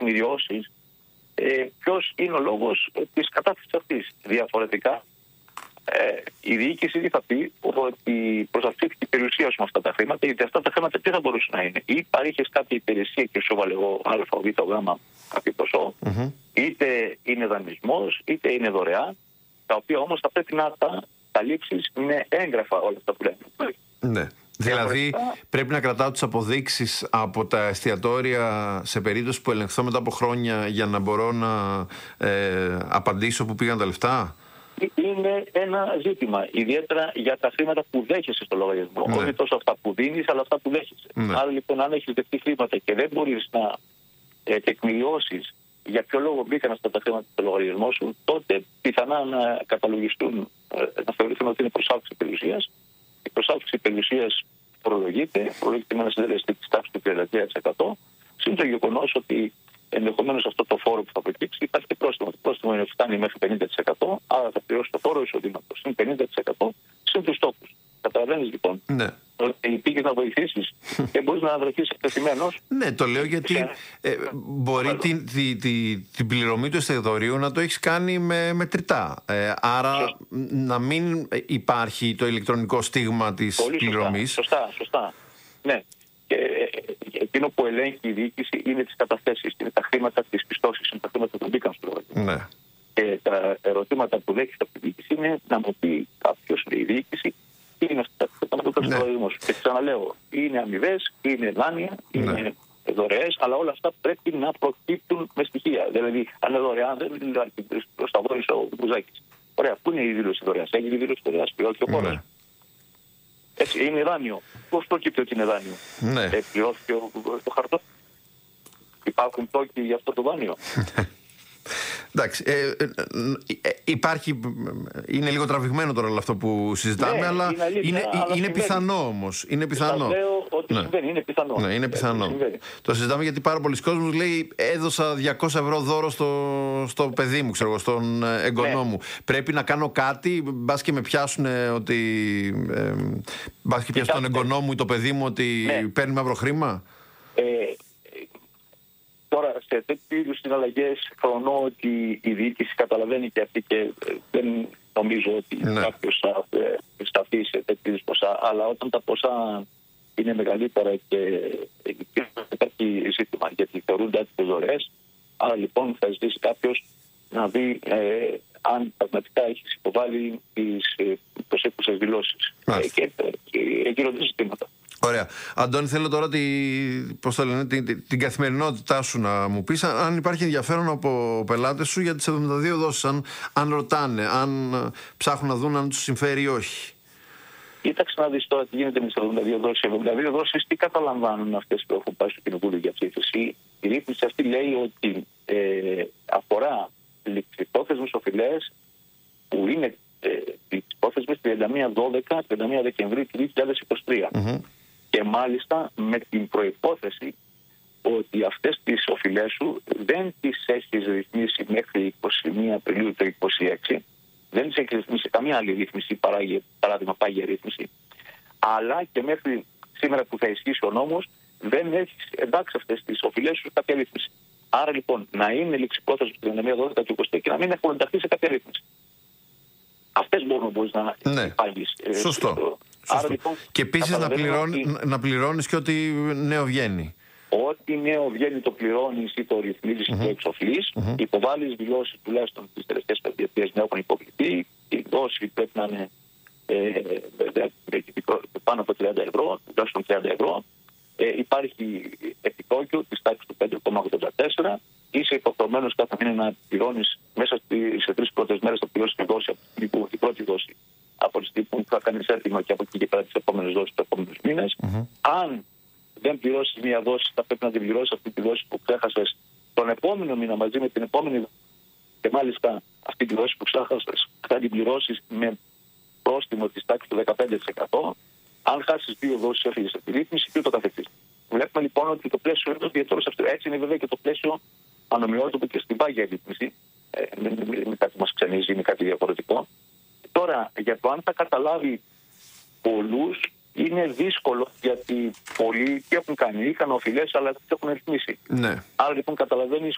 τεκμηριώσεις ποιος είναι ο λόγος της κατάθεσης αυτής. Διαφορετικά, η διοίκηση τι θα πει? Ότι προσαρτήθηκε η περιουσία σου με αυτά τα χρήματα, γιατί αυτά τα χρήματα τι θα μπορούσαν να είναι? Ή παρήχες κάποια υπηρεσία και σου έβαλε εγώ α, β, γ, κάποιο ποσό, είτε είναι δανεισμός, είτε είναι δωρεάν, τα οποία όμως θα πρέπει να τα καλύψεις με έγγραφα όλα αυτά που λέμε. Ναι. Δηλαδή πρέπει να κρατάω τις αποδείξεις από τα εστιατόρια σε περίπτωση που ελεγχθώ μετά από χρόνια για να μπορώ να απαντήσω που πήγαν τα λεφτά. Είναι ένα ζήτημα, ιδιαίτερα για τα χρήματα που δέχεσαι στο λογαριασμό. Ναι. Όχι τόσο αυτά που δίνεις, αλλά αυτά που δέχεσαι. Ναι. Άρα λοιπόν, αν έχεις δεχτεί χρήματα και δεν μπορείς να τεκμηριώσεις για ποιο λόγο μπήκαν αυτά τα χρήματα στο λογαριασμό σου, τότε πιθανά να καταλογιστούν, να θεωρηθούν ότι είναι προσάλψη περιουσίας. Η προσάλψη περιουσίας προλογείται με ένα συντελεστή της τάξης του 33%. Συν το γεγονός ότι ενδεχομένως αυτό το φόρο που θα προκύψει υπάρχει και πρόστιμο. Το πρόστιμο φτάνει μέχρι 50%, άρα θα πληρώσει το φόρο εισοδήματος συν 50% συν τους στόχους. Καταλαβαίνεις λοιπόν ότι πήγες να βοηθήσεις και μπορείς να βρεθείς εκτεθειμένος. Ναι, το λέω γιατί μπορεί την πληρωμή του εστιατορίου να το έχεις κάνει με μετρητά. Άρα να μην υπάρχει το ηλεκτρονικό στίγμα της πληρωμής. Σωστά. Ναι. Και εκείνο που ελέγχει η διοίκηση είναι τις καταθέσεις, είναι τα χρήματα της πιστώσης, είναι τα χρήματα που μπήκαν στο λογαριασμό. Ναι. Και τα ερωτήματα που δέχεται από τη διοίκηση είναι να μου πει κάποιος, η διοίκηση, τι είναι αυτά τα χρήματα που μπήκαν στο λογαριασμό σου. Και ξαναλέω, είναι αμοιβές, είναι δάνεια, είναι δωρεές, αλλά όλα αυτά πρέπει να προκύπτουν με στοιχεία. Δηλαδή, αν είναι δωρεάν, δεν είναι προς τα βόρεια ο Μπουζάκης. Ωραία, πού είναι η δήλωση δωρεάς? Έχει η δήλωση δωρεάς, πληρώθηκε ο φόρος. Έτσι, είναι δάνειο. Πώς προκύπτει ότι είναι δάνειο? Πληρώθηκε το χαρτό. Υπάρχουν τόκοι για αυτό το δάνειο. Εντάξει, είναι λίγο τραβηγμένο τώρα όλο αυτό που συζητάμε, αλλά είναι πιθανό όμως. Είναι πιθανό. Σας λέω ότι συμβαίνει, είναι πιθανό. Ναι, είναι πιθανό. Το συζητάμε γιατί πάρα πολλοί κόσμος λέει έδωσα 200 ευρώ δώρο στο παιδί μου, ξέρω, στον εγγονό μου. Πρέπει να κάνω κάτι, μπας και με πιάσουν ότι μπας και πιάσουν τον εγγονό μου ή το παιδί μου ότι παίρνει μαύρο χρήμα. Τώρα, σε τέτοιου είδους συναλλαγές φρονώ ότι η διοίκηση καταλαβαίνει και αυτή και δεν νομίζω ότι κάποιος θα σταθεί σε τέτοιου είδους ποσά. Αλλά όταν τα ποσά είναι μεγαλύτερα και υπάρχει ζήτημα, γιατί θεωρούνται άτυπες δωρεές, άρα λοιπόν θα ζητήσει κάποιος να δει αν πραγματικά έχεις υποβάλει τις προσέχουσες δηλώσεις. Και γύρονται ζητήματα. Ωραία. Αντώνη, θέλω τώρα την καθημερινότητά σου να μου πεις αν υπάρχει ενδιαφέρον από πελάτες σου για τις 72 δόσεις, αν ρωτάνε, αν ψάχνουν να δουν αν τους συμφέρει ή όχι. Κοίταξε να δεις τώρα τι γίνεται με τις 72 δόσεις. Οι 72 δόσεις τι καταλαμβάνουν αυτές που έχουν πάει στο κοινοβούλιο για ψήφιση? Η ρύθμιση αυτή λέει ότι αφορά ληξιπρόθεσμες οφειλές που είναι ληξιπρόθεσμες 31 Δεκεμβρίου του 2023. Και μάλιστα με την προϋπόθεση ότι αυτές τις οφειλές σου δεν τις έχεις ρυθμίσει μέχρι 21 Απριλίου του 2026, δεν τις έχεις ρυθμίσει καμία άλλη ρύθμιση, παράδειγμα πάγια ρύθμιση, αλλά και μέχρι σήμερα που θα ισχύσει ο νόμος δεν έχεις εντάξει αυτές τις οφειλές σου σε κάποια ρύθμιση. Άρα λοιπόν να είναι ληξιπρόθεσμες 31 του 2023 και να μην έχουν ενταχθεί σε κάποια ρύθμιση. Αυτές μπορούν να πάγεις. Σωστό. Άρα, λοιπόν, και επίσης να πληρώνεις και ό,τι νέο βγαίνει. Ό,τι νέο βγαίνει το πληρώνεις ή το ρυθμίζεις ή το εξοφλείς. Υποβάλλεις δηλώσεις τουλάχιστον τις τελευταίες 5 ετίες να έχουν υποβληθεί. Η δόση πρέπει να είναι πάνω από 30 ευρώ, τουλάχιστον 30 ευρώ. Υπάρχει επιτόκιο της τάξης του 5,84. Είσαι υποχρεωμένος κάθε μήνα να πληρώνεις μέσα σε 3 πρώτες μέρες, θα πληρώσεις τη δόση, η πρώτη δόση από τη στιγμή που θα κάνεις έτοιμο και από εκεί και πέρα τις επόμενες δόσεις τους επόμενους μήνες. Αν δεν πληρώσεις μία δόση, θα πρέπει να την πληρώσεις αυτή τη δόση που ξέχασες τον επόμενο μήνα μαζί με την επόμενη. Και μάλιστα αυτή τη δόση που ξέχασες θα την πληρώσεις με πρόστιμο της τάξης του 15%. Αν χάσεις 2 δόσεις, έφυγες από τη ρύθμιση και ούτω καθεξής. Βλέπουμε λοιπόν ότι το πλαίσιο είναι το ιδιαίτερο σε αυτό. Έτσι είναι βέβαια και το πλαίσιο ανομοιότυπο και στην πάγια ρύθμιση. Δεν είναι κάτι που μας ξενίζει, είναι κάτι διαφορετικό. Τώρα, για το αν θα καταλάβει πολλούς είναι δύσκολο, γιατί πολλοί τι έχουν κάνει, είχαν οφειλές αλλά τις έχουν ρυθμίσει. Άρα λοιπόν καταλαβαίνεις